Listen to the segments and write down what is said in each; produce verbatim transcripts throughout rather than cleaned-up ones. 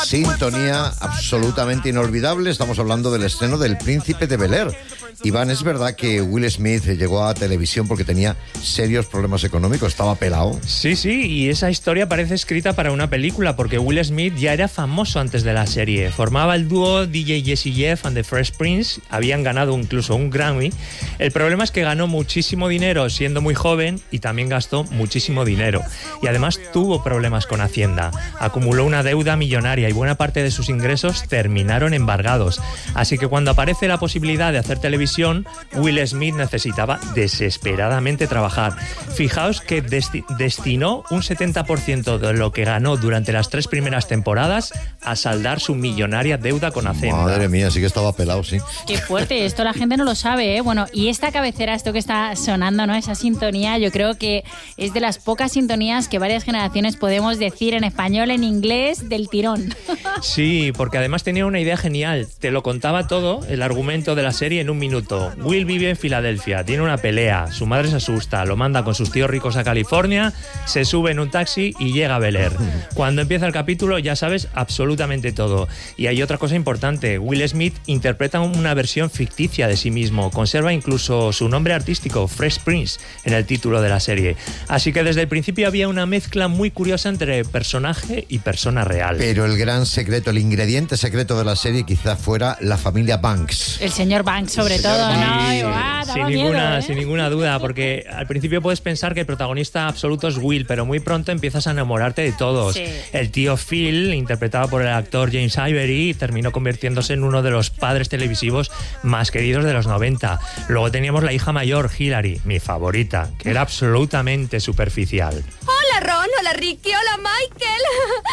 Sintonía absolutamente inolvidable. Estamos hablando del estreno del Príncipe de Bel-Air. Iván, ¿es verdad que Will Smith llegó a televisión porque tenía serios problemas económicos? ¿Estaba pelado? Sí, sí, y esa historia parece escrita para una película, porque Will Smith ya era famoso antes de la serie. Formaba el dúo D J Jesse Jeff and the Fresh Prince, habían ganado incluso un Grammy. El problema es que ganó muchísimo dinero siendo muy joven y también gastó muchísimo dinero. Y además tuvo problemas con Hacienda. Acumuló una deuda millonaria y buena parte de sus ingresos terminaron embargados. Así que cuando aparece la posibilidad de hacer televisión, Will Smith necesitaba desesperadamente trabajar. Fijaos que desti- destinó un setenta por ciento de lo que ganó durante las tres primeras temporadas a saldar su millonaria deuda con Hacienda. Madre mía, sí que estaba pelado, sí. Qué fuerte, esto la gente no lo sabe, ¿eh? Bueno, y esta cabecera, esto que está sonando, ¿no? Esa sintonía, yo creo que es de las pocas sintonías que varias generaciones podemos decir en español, en inglés, del tirón. Sí, porque además tenía una idea genial. Te lo contaba todo, el argumento de la serie, en un minuto. Will vive en Filadelfia, tiene una pelea, su madre se asusta, lo manda con sus tíos ricos a California, se sube en un taxi y llega a Bel-Air. Cuando empieza el capítulo ya sabes absolutamente todo. Y hay otra cosa importante, Will Smith interpreta una versión ficticia de sí mismo, conserva incluso su nombre artístico, Fresh Prince, en el título de la serie. Así que desde el principio había una mezcla muy curiosa entre personaje y persona real. Pero el gran secreto, el ingrediente secreto de la serie quizá fuera la familia Banks. El señor Banks, sobre todo. Todo, ¿no? Sí, Igual, sin, miedo, ninguna, ¿eh? sin ninguna duda, porque al principio puedes pensar que el protagonista absoluto es Will, pero muy pronto empiezas a enamorarte de todos. Sí. El tío Phil, interpretado por el actor James Ivory, terminó convirtiéndose en uno de los padres televisivos más queridos de los noventa. Luego teníamos la hija mayor, Hilary, mi favorita, que era absolutamente superficial. Hola Ron, hola Ricky, hola Michael.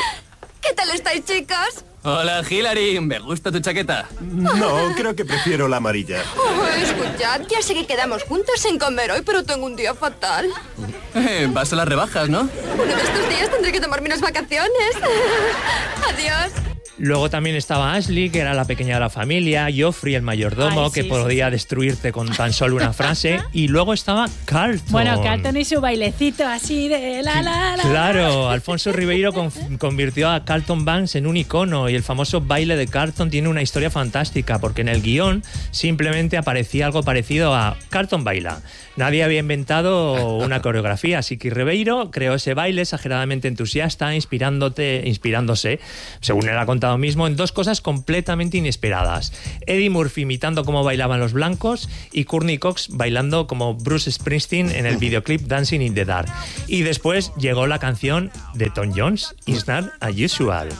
¿Qué tal estáis, chicos? Hola, Hilary. Me gusta tu chaqueta. No, creo que prefiero la amarilla. Oh, escuchad, ya sé que quedamos juntos sin comer hoy, pero tengo un día fatal. Eh, vas a las rebajas, ¿no? Uno de estos días tendré que tomarme unas vacaciones. Adiós. Luego también estaba Ashley, que era la pequeña de la familia, Joffrey, el mayordomo, Ay, sí, que podía sí, sí. destruirte con tan solo una frase, y luego estaba Carlton. Bueno, Carlton y su bailecito así de la la la. Claro, Alfonso Ribeiro con, convirtió a Carlton Banks en un icono, y el famoso baile de Carlton tiene una historia fantástica, porque en el guión simplemente aparecía algo parecido a Carlton baila. Nadie había inventado una coreografía, así que Ribeiro creó ese baile exageradamente entusiasta, inspirándote, inspirándose, según él ha contado mismo, en dos cosas completamente inesperadas. Eddie Murphy imitando cómo bailaban los blancos y Courtney Cox bailando como Bruce Springsteen en el videoclip Dancing in the Dark. Y después llegó la canción de Tom Jones, It's Not Unusual.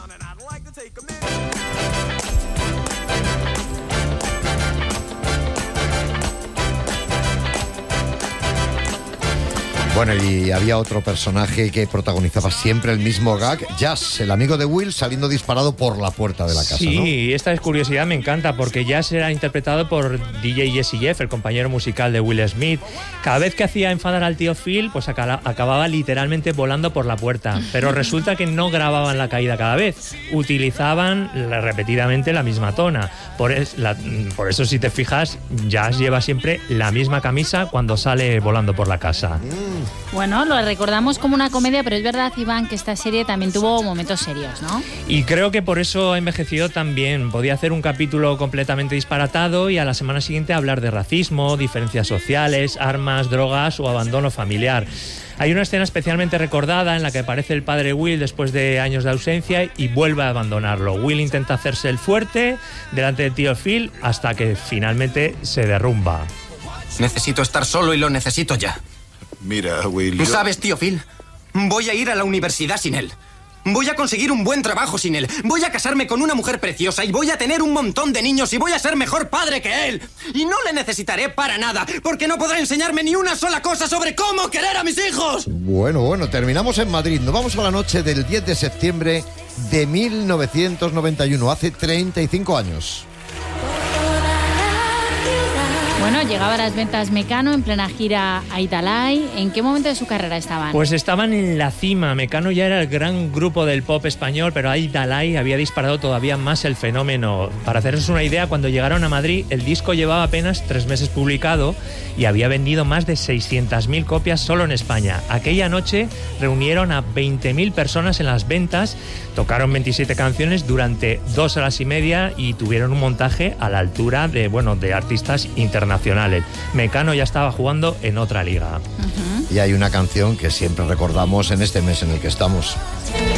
Bueno, y había otro personaje que protagonizaba siempre el mismo gag, Jazz, el amigo de Will, saliendo disparado por la puerta de la casa, Sí, ¿no? esta curiosidad me encanta, porque Jazz era interpretado por D J Jesse Jeff, el compañero musical de Will Smith. Cada vez que hacía enfadar al tío Phil, pues acaba, acababa literalmente volando por la puerta. Pero resulta que no grababan la caída cada vez, utilizaban la, repetidamente la misma tona. Por, es, la, por eso, si te fijas, Jazz lleva siempre la misma camisa cuando sale volando por la casa. Mm. Bueno, lo recordamos como una comedia, pero es verdad, Iván, que esta serie también tuvo momentos serios, ¿no? Y creo que por eso ha envejecido tan bien. Podía hacer un capítulo completamente disparatado y a la semana siguiente hablar de racismo, diferencias sociales, armas, drogas o abandono familiar. Hay una escena especialmente recordada en la que aparece el padre Will después de años de ausencia y vuelve a abandonarlo. Will intenta hacerse el fuerte delante del tío Phil hasta que finalmente se derrumba. Necesito estar solo y lo necesito ya. Mira, Will, yo... ¿Sabes, tío Phil? Voy a ir a la universidad sin él. Voy a conseguir un buen trabajo sin él. Voy a casarme con una mujer preciosa y voy a tener un montón de niños y voy a ser mejor padre que él. Y no le necesitaré para nada, porque no podrá enseñarme ni una sola cosa sobre cómo querer a mis hijos. Bueno, bueno, terminamos en Madrid. Nos vamos a la noche del diez de septiembre de mil novecientos noventa y uno, hace treinta y cinco años. Bueno, llegaba a las ventas Mecano en plena gira Aidalay. ¿En qué momento de su carrera estaban? Pues estaban en la cima. Mecano ya era el gran grupo del pop español, pero Aidalay había disparado todavía más el fenómeno. Para haceros una idea, cuando llegaron a Madrid, el disco llevaba apenas tres meses publicado y había vendido más de seiscientas mil copias solo en España. Aquella noche reunieron a veinte mil personas en las ventas, tocaron veintisiete canciones durante dos horas y media y tuvieron un montaje a la altura de, bueno, de artistas internacionales. Mecano ya estaba jugando en otra liga. Uh-huh. Y hay una canción que siempre recordamos en este mes en el que estamos.